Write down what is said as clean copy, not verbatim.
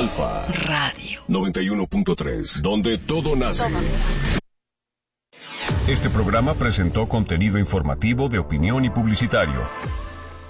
Alfa Radio 91.3, donde todo nace. Este programa presentó contenido informativo de opinión y publicitario.